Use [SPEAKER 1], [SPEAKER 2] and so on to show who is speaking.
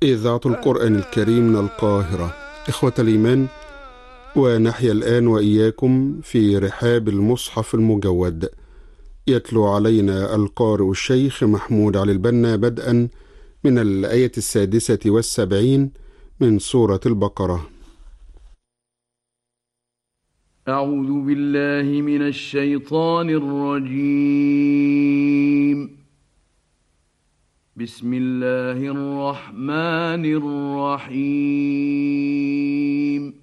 [SPEAKER 1] إذاعة القرآن الكريم من القاهرة. إخوة الإيمان، ونحيا الآن وإياكم في رحاب المصحف المجود. يتلو علينا القارئ الشيخ محمود علي البنا بدءا من الآية 76 من سورة البقرة.
[SPEAKER 2] أعوذ بالله من الشيطان الرجيم. بسم الله الرحمن الرحيم.